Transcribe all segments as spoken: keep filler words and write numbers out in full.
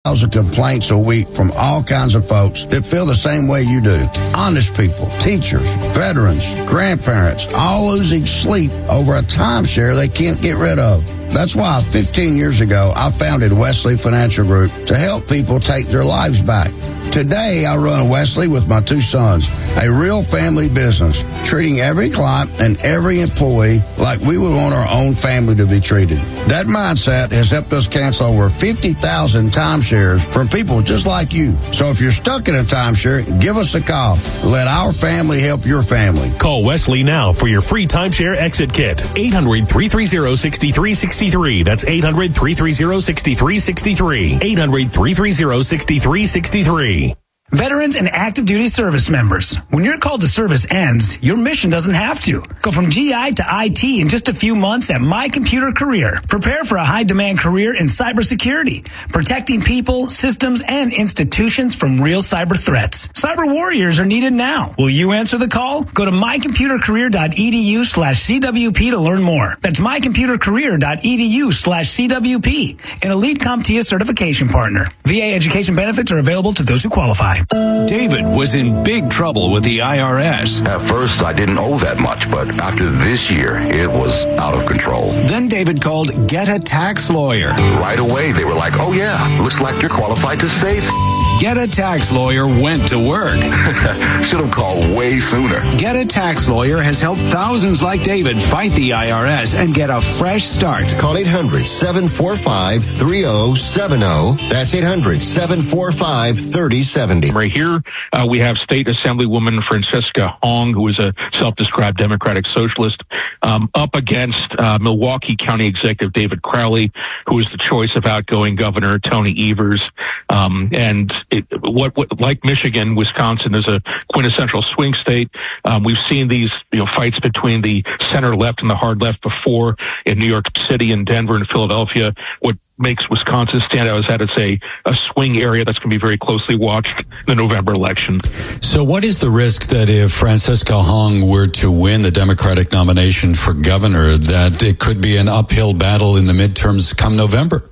of complaints a week from all kinds of folks that feel the same way you do. Honest people, teachers, veterans, grandparents, all losing sleep over a timeshare they can't get rid of. That's why fifteen years ago, I founded Wesley Financial Group to help people take their lives back. Today, I run Wesley with my two sons, a real family business, treating every client and every employee like we would want our own family to be treated. That mindset has helped us cancel over fifty thousand timeshares from people just like you. So if you're stuck in a timeshare, give us a call. Let our family help your family. Call Wesley now for your free timeshare exit kit. eight hundred, three three zero, six three six three. That's eight hundred, three three zero, six three six three. eight hundred, three three zero, six three six three. Veterans and active duty service members, when your call to service ends, your mission doesn't have to. Go from G I to I T in just a few months at My Computer Career. Prepare for a high-demand career in cybersecurity, protecting people, systems, and institutions from real cyber threats. Cyber warriors are needed now. Will you answer the call? Go to mycomputercareer.edu slash CWP to learn more. That's mycomputercareer.edu slash CWP, an Elite CompTIA certification partner. V A education benefits are available to those who qualify. David was in big trouble with the I R S. At first, I didn't owe that much, but after this year, it was out of control. Then David called Get a Tax Lawyer. Right away, they were like, oh yeah, looks like you're qualified to save. Get a Tax Lawyer went to work. Should have called way sooner. Get a Tax Lawyer has helped thousands like David fight the I R S and get a fresh start. Call eight hundred, seven four five, three oh seven oh. That's eight hundred, seven four five, three oh seven oh. Right here, uh, we have State Assemblywoman Francesca Hong, who is a self-described Democratic Socialist, um, up against uh, Milwaukee County Executive David Crowley, who is the choice of outgoing Governor Tony Evers. Um, and it, what, what, like Michigan, Wisconsin is a quintessential swing state. Um, we've seen these you know, fights between the center left and the hard left before in New York City and Denver and Philadelphia. What makes Wisconsin stand out is that it's a, a swing area that's going to be very closely watched in the November election. So what is the risk that if Francesca Hong were to win the Democratic nomination for governor, that it could be an uphill battle in the midterms come November?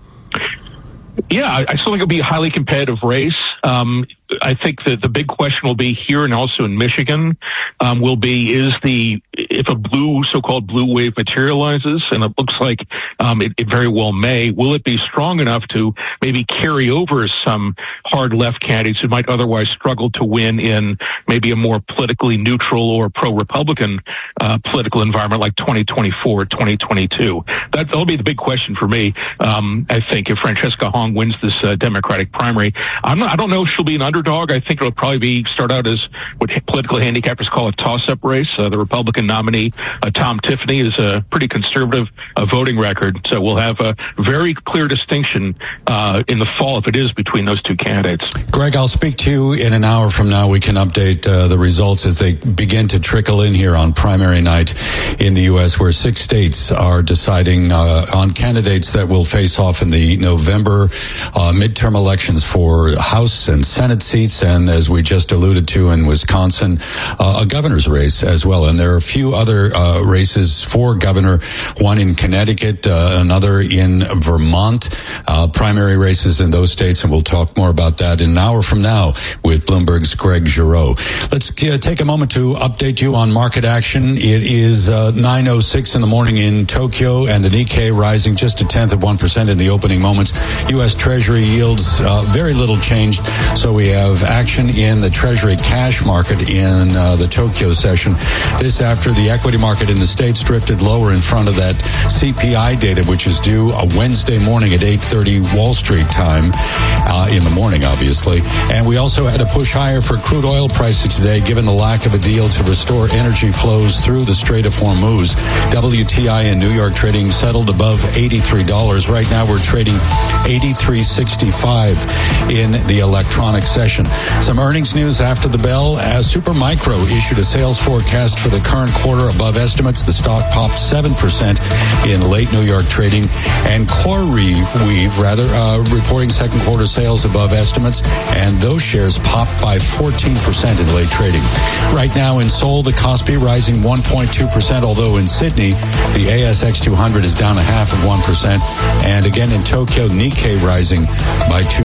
Yeah, I still think it'll be a highly competitive race. Um, I think that the big question will be here and also in Michigan um, will be is the if a blue so-called blue wave materializes, and it looks like um, it, it very well may, will it be strong enough to maybe carry over some hard left candidates who might otherwise struggle to win in maybe a more politically neutral or pro-Republican uh, political environment like twenty twenty-four, twenty twenty-two? That, that'll be the big question for me. Um, I think if Francesca Hong wins this uh, Democratic primary, I'm not, I don't know if she'll be an underdog. I think it'll probably be start out as what political handicappers call a toss-up race. Uh, the Republican nominee, uh, Tom Tiffany, is a pretty conservative uh, voting record. So we'll have a very clear distinction uh, in the fall, if it is, between those two candidates. Greg, I'll speak to you in an hour from now. We can update uh, the results as they begin to trickle in here on primary night in the U S, where six states are deciding uh, on candidates that will face off in the November uh, midterm elections for House and Senate seats, and as we just alluded to in Wisconsin, uh, a governor's race as well. And there are a few other uh, races for governor, one in Connecticut, uh, another in Vermont, uh, primary races in those states, and we'll talk more about that in an hour from now with Bloomberg's Greg Giroux. Let's uh, take a moment to update you on market action. It is uh, nine oh six in the morning in Tokyo, and the Nikkei rising just a tenth of one percent in the opening moments. U S Treasury yields uh, very little changed, so we have action in the Treasury cash market in uh, the Tokyo session. This after the equity market in the States drifted lower in front of that C P I data, which is due a Wednesday morning at eight thirty Wall Street time, uh, in the morning, obviously. And we also had a push higher for crude oil prices today, given the lack of a deal to restore energy flows through the Strait of Hormuz. W T I in New York trading settled above eighty-three dollars. Right now we're trading eighty-three sixty-five in the electronic session. Some earnings news after the bell. As Supermicro issued a sales forecast for the current quarter above estimates. The stock popped seven percent in late New York trading. And CoreWeave, rather, uh, reporting second quarter sales above estimates. And those shares popped by fourteen percent in late trading. Right now in Seoul, the Kospi rising one point two percent, although in Sydney, the A S X two hundred is down a half of one percent. And again in Tokyo, Nikkei rising by two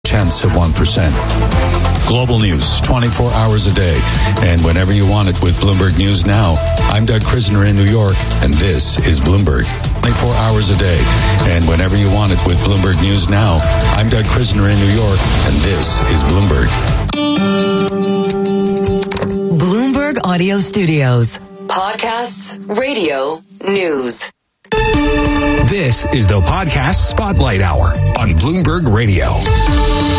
tenths of one percent. Global news, twenty-four hours a day, and whenever you want it with Bloomberg News Now. I'm Doug Krisner in New York, and this is Bloomberg. twenty-four hours a day, and whenever you want it with Bloomberg News Now. I'm Doug Krisner in New York, and this is Bloomberg. Bloomberg Audio Studios. Podcasts, radio, news. This is the Podcast Spotlight Hour on Bloomberg Radio.